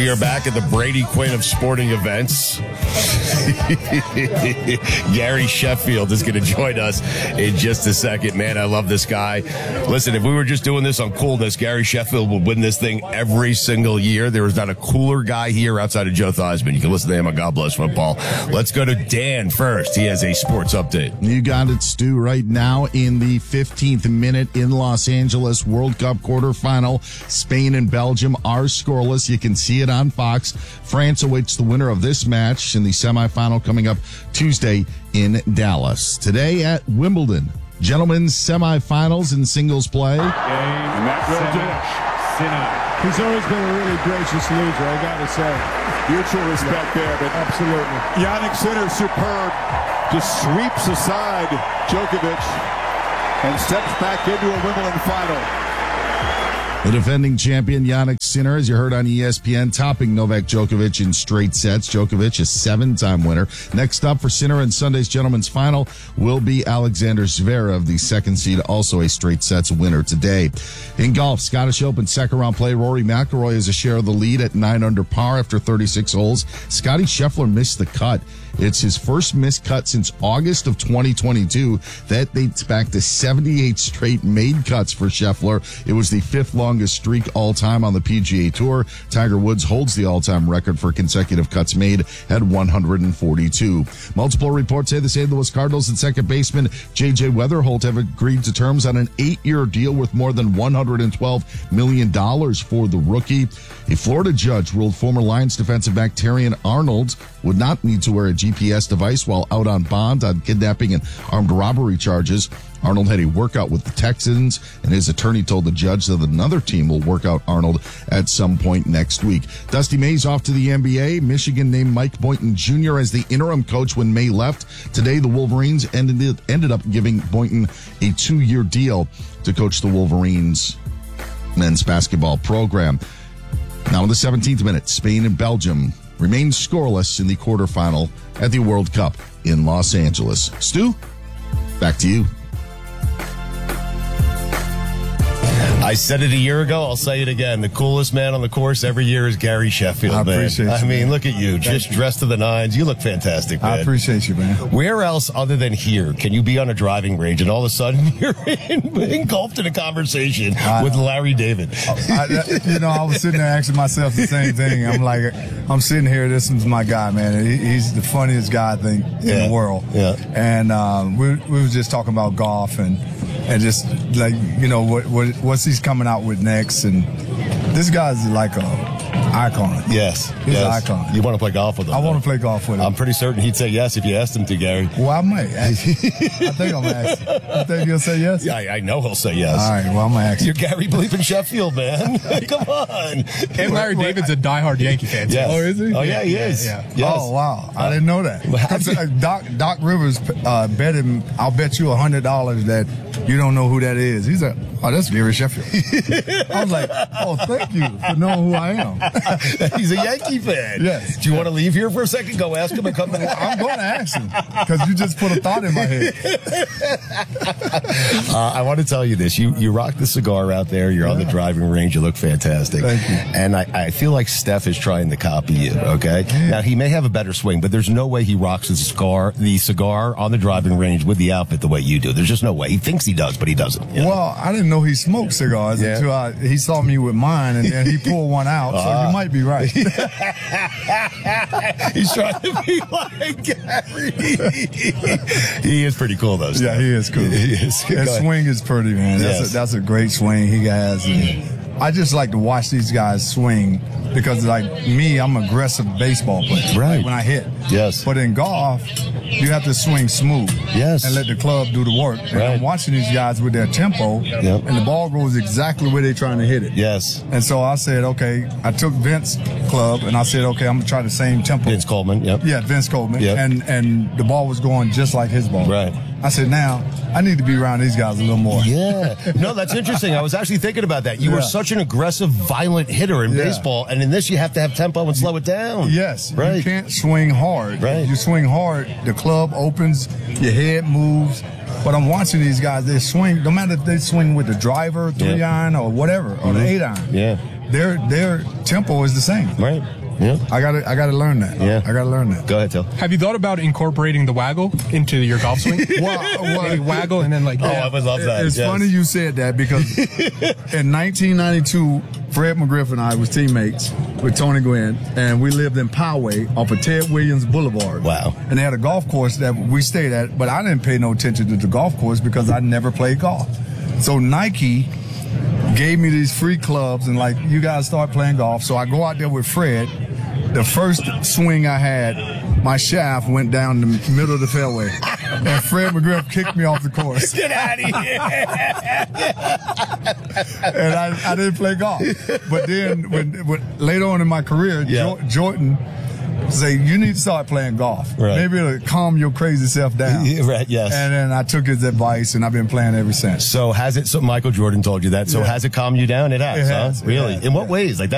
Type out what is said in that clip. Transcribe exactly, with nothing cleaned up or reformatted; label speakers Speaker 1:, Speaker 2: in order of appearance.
Speaker 1: We are back at the Brady Quinn of sporting events. Gary Sheffield is going to join us in just a second. Man, I love this guy. Listen, if we were just doing this on coolness, Gary Sheffield would win this thing every single year. There is not a cooler guy here outside of Joe Theismann. You can listen to him on God Bless Football. Let's go to Dan first. He has a sports update.
Speaker 2: You got it, Stu. Right now in the fifteenth minute in Los Angeles, World Cup quarterfinal. Spain and Belgium are scoreless. You can see it on Fox. France awaits the winner of this match in the semifinal coming up Tuesday in Dallas. Today at Wimbledon, gentlemen's semifinals in singles play.
Speaker 3: Game, Sinner. He's always been a really gracious loser, I got to say.
Speaker 4: Mutual respect there, but
Speaker 3: absolutely.
Speaker 4: Jannik Sinner, superb, just sweeps aside Djokovic and steps back into a Wimbledon final.
Speaker 2: The defending champion, Jannik Sinner, as you heard on E S P N, topping Novak Djokovic in straight sets. Djokovic, a seven-time winner. Next up for Sinner in Sunday's gentlemen's final will be Alexander Zverev, the second seed, also a straight sets winner today. In golf, Scottish Open second-round play, Rory McIlroy has a share of the lead at nine under par after thirty-six holes. Scotty Scheffler missed the cut. It's his first missed cut since August of twenty twenty-two. That dates back to seventy-eight straight made cuts for Scheffler. It was the fifth longest streak all-time on the P G A Tour. Tiger Woods holds the all-time record for consecutive cuts made at one hundred forty-two. Multiple reports say the Saint Louis Cardinals and second baseman J J Weatherholt have agreed to terms on an eight-year deal worth more than one hundred twelve million dollars for the rookie. A Florida judge ruled former Lions defensive back Terrion Arnold would not need to wear a G P S device while out on bond on kidnapping and armed robbery charges. Arnold had a workout with the Texans, and his attorney told the judge that another team will work out Arnold at some point next week. Dusty May's off to the N B A. Michigan named Mike Boynton Junior as the interim coach when May left. Today, the Wolverines ended, ended up giving Boynton a two-year deal to coach the Wolverines men's basketball program. Now in the seventeenth minute, Spain and Belgium remain scoreless in the quarterfinal at the World Cup in Los Angeles. Stu, back to you.
Speaker 1: I said it a year ago. I'll say it again. The coolest man on the course every year is Gary Sheffield,
Speaker 5: I
Speaker 1: man.
Speaker 5: appreciate you,
Speaker 1: I mean,
Speaker 5: man.
Speaker 1: look at you, just
Speaker 5: you.
Speaker 1: dressed to the nines. You look fantastic, man.
Speaker 5: I appreciate you, man.
Speaker 1: Where else other than here can you be on a driving range and all of a sudden you're in, engulfed in a conversation
Speaker 5: I,
Speaker 1: with Larry David?
Speaker 5: I, you know, I was sitting there asking myself the same thing. I'm like, I'm sitting here. This is my guy, man. He, he's the funniest guy, I think, in
Speaker 1: yeah.
Speaker 5: the world.
Speaker 1: Yeah.
Speaker 5: And um, we we was just talking about golf and and just like, you know, what, what what's he's coming out with next. And this guy's like a icon.
Speaker 1: Yes.
Speaker 5: He's
Speaker 1: yes.
Speaker 5: an icon.
Speaker 1: You want to play golf with him?
Speaker 5: I
Speaker 1: though?
Speaker 5: want to play golf with him.
Speaker 1: I'm pretty certain he'd say yes if you asked him to, Gary.
Speaker 5: Well, I might. Ask I think I'm going to ask him. You think he'll say yes?
Speaker 1: Yeah, I, I know he'll say yes.
Speaker 5: All right, well, I'm going to ask him.
Speaker 1: You're Gary bleeping Sheffield, man. Come on.
Speaker 6: And Larry David's a diehard Yankee fan, too.
Speaker 1: Yes.
Speaker 5: Oh, is he?
Speaker 1: Oh, yeah, he is.
Speaker 6: Yeah, yeah.
Speaker 1: Yes.
Speaker 5: Oh, wow. I didn't know that.
Speaker 1: Well,
Speaker 5: Cause, uh, Doc, Doc Rivers uh, bet him, I'll bet you one hundred dollars that you don't know who that is. He's like, oh, that's Gary Sheffield. I was like, oh, thank you for knowing who I am.
Speaker 1: He's a Yankee fan.
Speaker 5: Yes.
Speaker 1: Do you want to leave here for a second? Go ask him and come back.
Speaker 5: I'm going to ask him because you just put a thought in my head.
Speaker 1: uh, I want to tell you this. You you rock the cigar out there. You're yeah. on the driving range. You look fantastic.
Speaker 5: Thank you.
Speaker 1: And I, I feel like Steph is trying to copy you, okay? Yeah. Now, he may have a better swing, but there's no way he rocks the cigar, the cigar on the driving range with the outfit the way you do. There's just no way. He thinks he does, but he doesn't. You know?
Speaker 5: Well, I didn't know he smoked cigars yeah. until I, he saw me with mine, and then he pulled one out, uh, so you might be right.
Speaker 1: He's trying to be like Gary. He is pretty cool, though. Steph.
Speaker 5: Yeah, he is cool.
Speaker 1: He is.
Speaker 5: His swing is pretty, man. That's,
Speaker 1: yes.
Speaker 5: a, that's a great swing he has. And I just like to watch these guys swing because, like me, I'm an aggressive baseball player.
Speaker 1: Right.
Speaker 5: Like when I hit.
Speaker 1: Yes.
Speaker 5: But in golf, you have to swing smooth.
Speaker 1: Yes.
Speaker 5: And let the club do the work. And
Speaker 1: right.
Speaker 5: I'm watching these guys with their tempo,
Speaker 1: yep.
Speaker 5: and the ball goes exactly where they're trying to hit it.
Speaker 1: Yes.
Speaker 5: And so I said, okay, I took Vince club, and I said, okay, I'm going to try the same tempo.
Speaker 1: Vince Coleman, yep.
Speaker 5: Yeah, Vince Coleman.
Speaker 1: Yep.
Speaker 5: And, and the ball was going just like his ball.
Speaker 1: Right.
Speaker 5: I said, now, I need to be around these guys a little more.
Speaker 1: Yeah. No, that's interesting. I was actually thinking about that. You yeah. were such an aggressive, violent hitter in yeah. baseball, and in this you have to have tempo and slow it down.
Speaker 5: Yes.
Speaker 1: Right.
Speaker 5: You can't swing hard.
Speaker 1: Right.
Speaker 5: If you swing hard, the club opens, your head moves. But I'm watching these guys, they swing, no matter if they swing with the driver, three yeah. iron, or whatever, or mm-hmm. the eight iron.
Speaker 1: Yeah.
Speaker 5: their their tempo is the same.
Speaker 1: Right. Yeah.
Speaker 5: I gotta I gotta learn that.
Speaker 1: Yeah.
Speaker 5: I gotta learn that.
Speaker 1: Go ahead, Till.
Speaker 6: Have you thought about incorporating the waggle into your golf swing?
Speaker 5: Well, well,
Speaker 6: Maybe waggle and then like.
Speaker 1: Oh, I would love that.
Speaker 5: It's
Speaker 1: yes.
Speaker 5: funny you said that because in nineteen ninety-two, Fred McGriff and I was teammates with Tony Gwynn, and we lived in Poway off of Ted Williams Boulevard.
Speaker 1: Wow.
Speaker 5: And they had a golf course that we stayed at, but I didn't pay no attention to the golf course because I never played golf. So Nike gave me these free clubs and like, you guys start playing golf. So I go out there with Fred. The first swing I had, my shaft went down the middle of the fairway. And Fred McGriff kicked me off the course.
Speaker 1: Get out of here.
Speaker 5: And I, I didn't play golf. But then when, when later on in my career,
Speaker 1: Yeah.
Speaker 5: jo- Jordan say, you need to start playing golf.
Speaker 1: Right.
Speaker 5: Maybe it'll calm your crazy self down.
Speaker 1: Yeah, right, yes.
Speaker 5: And then I took his advice, and I've been playing ever since.
Speaker 1: So has it, so Michael Jordan told you that, so
Speaker 5: Yeah.
Speaker 1: has it calmed you down? It has,
Speaker 5: It
Speaker 1: huh?
Speaker 5: has, it
Speaker 1: Really?
Speaker 5: has,
Speaker 1: In what
Speaker 5: yeah.
Speaker 1: ways? Like that.